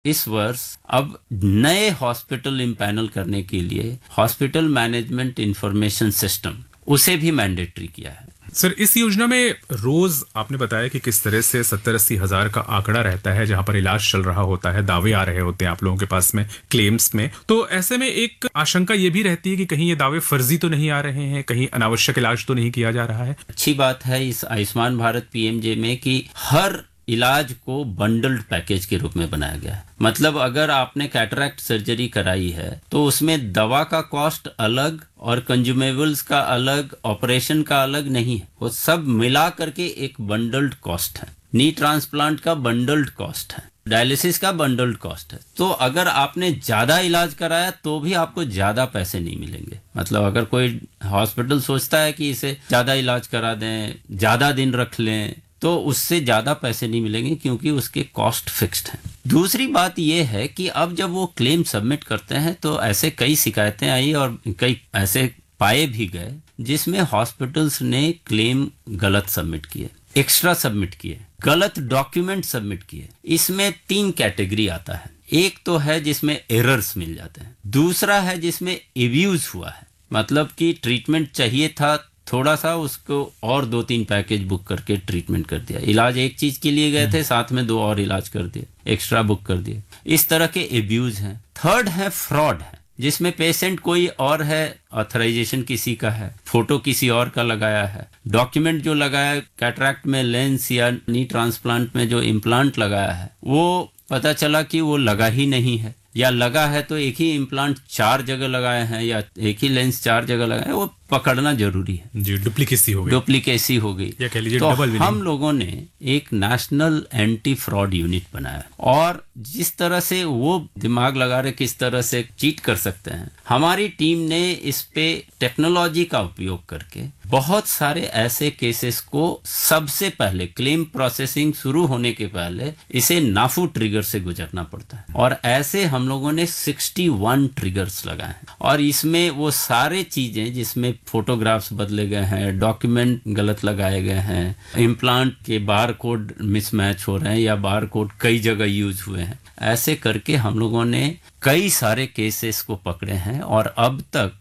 इस वर्ष अब नए हॉस्पिटल इम्पैनल करने के लिए हॉस्पिटल मैनेजमेंट इंफॉर्मेशन सिस्टम उसे भी मैंडेटरी किया है। सर, इस योजना में रोज आपने बताया कि किस तरह से 70-80 हजार का आंकड़ा रहता है जहां पर इलाज चल रहा होता है, दावे आ रहे होते हैं आप लोगों के पास में क्लेम्स में। तो ऐसे में एक आशंका ये भी रहती है कि कहीं ये दावे फर्जी तो नहीं आ रहे हैं, कहीं अनावश्यक इलाज तो नहीं किया जा रहा है। अच्छी बात है इस आयुष्मान भारत पीएमजे में कि हर इलाज को बंडल्ड पैकेज के रूप में बनाया गया है। मतलब अगर आपने कैटरैक्ट सर्जरी कराई है तो उसमें दवा का कॉस्ट अलग और कंज्यूमेबल्स का अलग, ऑपरेशन का अलग नहीं है, वो सब मिला करके एक बंडल्ड कॉस्ट है। नी ट्रांसप्लांट का बंडल्ड कॉस्ट है, डायलिसिस का बंडल्ड कॉस्ट है। तो अगर आपने ज्यादा इलाज कराया तो भी आपको ज्यादा पैसे नहीं मिलेंगे। मतलब अगर कोई हॉस्पिटल सोचता है कि इसे ज्यादा इलाज करा दें, ज्यादा दिन रख लें, तो उससे ज़्यादा पैसे नहीं मिलेंगे क्योंकि उसके कॉस्ट फिक्स्ड हैं। दूसरी बात यह है कि अब जब वो क्लेम सबमिट करते हैं तो ऐसे कई शिकायतें आई और कई ऐसे पाए भी गए जिसमें हॉस्पिटल्स ने क्लेम गलत सबमिट किए, एक्स्ट्रा सबमिट किए, गलत डॉक्यूमेंट सबमिट किए। इसमें 3 कैटेगरी आता है। एक तो है जिसमें एरर्स मिल जाते हैं, दूसरा है जिसमें एब्यूज हुआ है, मतलब कि ट्रीटमेंट चाहिए था थोड़ा सा, उसको और 2-3 पैकेज बुक करके ट्रीटमेंट कर दिया। इलाज एक चीज के लिए गए थे, साथ में 2 और इलाज कर दिए, एक्स्ट्रा बुक कर दिए। इस तरह के एब्यूज हैं। थर्ड है फ्रॉड है, जिसमें पेशेंट कोई और है, ऑथराइजेशन किसी का है, फोटो किसी और का लगाया है, डॉक्यूमेंट जो लगाया कैटरैक्ट में लेंस या नी ट्रांसप्लांट में जो इम्प्लांट लगाया है वो पता चला कि वो लगा ही नहीं है, या लगा है तो एक ही इम्प्लांट 4 जगह लगाए हैं या एक ही लेंस 4 जगह लगाए हैं। वो पकड़ना जरूरी है जी, डुप्लीकेसी हो गई या कह लीजिए तो डबल। हम लोगों ने एक नेशनल एंटी फ्रॉड यूनिट बनाया और जिस तरह से वो दिमाग लगा रहे किस तरह से चीट कर सकते हैं, हमारी टीम ने इस पे टेक्नोलॉजी का उपयोग करके बहुत सारे ऐसे केसेस को सबसे पहले क्लेम प्रोसेसिंग शुरू होने के पहले इसे नाफू ट्रिगर से गुजरना पड़ता है, और ऐसे हम लोगों ने 61 ट्रिगर्स लगाए हैं। और इसमें वो सारे चीजें जिसमें फोटोग्राफ्स बदले गए हैं, डॉक्यूमेंट गलत लगाए गए हैं, इम्प्लांट के बार कोड मिसमैच हो रहे हैं या बार कोड कई जगह यूज हुए हैं, ऐसे करके हम लोगों ने कई सारे केसेस को पकड़े हैं और अब तक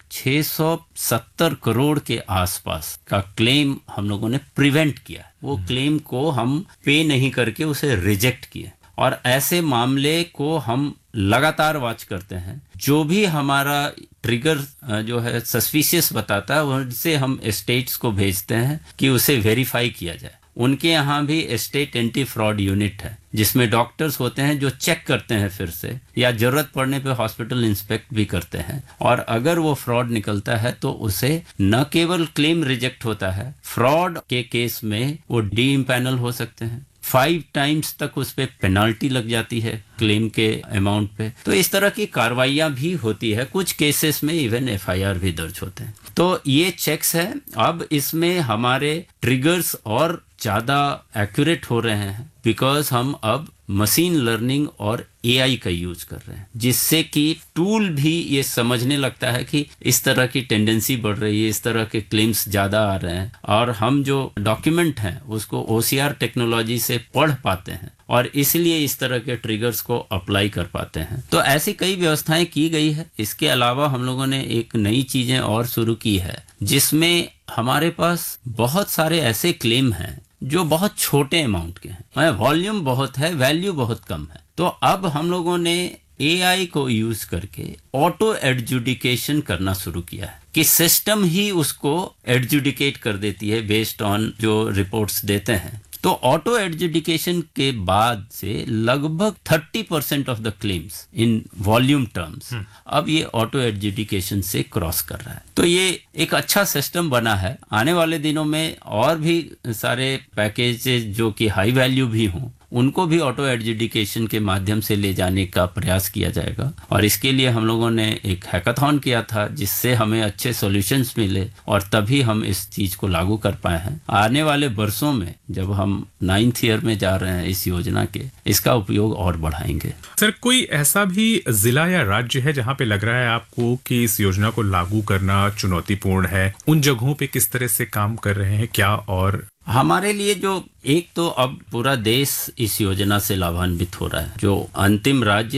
670 करोड़ के आसपास का क्लेम हम लोगों ने प्रिवेंट किया। वो क्लेम को हम पे नहीं करके उसे रिजेक्ट किया, और ऐसे मामले को हम लगातार वॉच करते हैं। जो भी हमारा ट्रिगर जो है सस्पिशियस बताता है उनसे हम स्टेट्स को भेजते हैं कि उसे वेरीफाई किया जाए। उनके यहाँ भी स्टेट एंटी फ्रॉड यूनिट है जिसमें डॉक्टर्स होते हैं जो चेक करते हैं फिर से, या जरूरत पड़ने पे हॉस्पिटल इंस्पेक्ट भी करते हैं, और अगर वो फ्रॉड निकलता है तो उसे न केवल क्लेम रिजेक्ट होता है, फ्रॉड के केस में वो डी इम्पैनल हो सकते हैं, 5 टाइम्स तक उस पे पेनाल्टी लग जाती है क्लेम के अमाउंट पे। तो इस तरह की कार्रवाइयां भी होती है, कुछ केसेस में इवन एफआईआर भी दर्ज होते हैं। तो ये चेक्स है। अब इसमें हमारे ट्रिगर्स और ज़्यादा एक्यूरेट हो रहे हैं बिकॉज हम अब मशीन लर्निंग और एआई का यूज कर रहे हैं, जिससे कि टूल भी ये समझने लगता है कि इस तरह की टेंडेंसी बढ़ रही है, इस तरह के क्लेम्स ज़्यादा आ रहे हैं, और हम जो डॉक्यूमेंट हैं उसको ओसीआर टेक्नोलॉजी से पढ़ पाते हैं और इसलिए इस तरह के ट्रिगर्स को अप्लाई कर पाते हैं। तो ऐसी कई व्यवस्थाएं की गई है। इसके अलावा हम लोगों ने एक नई चीज़ें और शुरू की है जिसमें हमारे पास बहुत सारे ऐसे क्लेम हैं जो बहुत छोटे अमाउंट के हैं, वॉल्यूम बहुत है, वैल्यू बहुत कम है। तो अब हम लोगों ने एआई को यूज करके ऑटो एडजुडिकेशन करना शुरू किया है कि सिस्टम ही उसको एडजुडिकेट कर देती है बेस्ड ऑन जो रिपोर्ट्स देते हैं। तो ऑटो एडजुडिकेशन के बाद से लगभग 30% of the claims in volume terms अब ये ऑटो एडजुडिकेशन से क्रॉस कर रहा है। तो ये एक अच्छा सिस्टम बना है। आने वाले दिनों में और भी सारे पैकेजेस जो कि हाई वैल्यू भी हों उनको भी ऑटो एडजुडिकेशन के माध्यम से ले जाने का प्रयास किया जाएगा, और इसके लिए हम लोगों ने एक हैकाथॉन किया था जिससे हमें अच्छे सॉल्यूशंस मिले और तभी हम इस चीज को लागू कर पाए हैं। आने वाले वर्षों में जब हम 9th ईयर में जा रहे हैं इस योजना के, इसका उपयोग और बढ़ाएंगे। सर, कोई ऐसा भी जिला या राज्य है जहाँ पे लग रहा है आपको कि इस योजना को लागू करना चुनौतीपूर्ण है? उन जगहों पे किस तरह से काम कर रहे हैं क्या? और हमारे लिए जो एक तो अब पूरा देश इस योजना से लाभान्वित हो रहा है, जो अंतिम राज्य